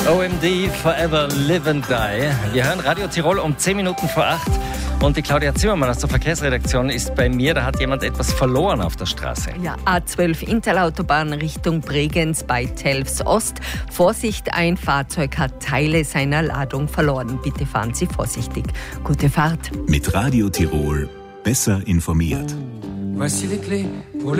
OMD, Forever Live and Die. Wir hören Radio Tirol um 10 Minuten vor 8. Und die Claudia Zimmermann aus der Verkehrsredaktion ist bei mir. Da hat jemand etwas verloren auf der Straße. Ja, A12 Intalautobahn Richtung Bregenz bei Telfs Ost. Vorsicht, ein Fahrzeug hat Teile seiner Ladung verloren. Bitte fahren Sie vorsichtig. Gute Fahrt. Mit Radio Tirol besser informiert. Voici les clés pour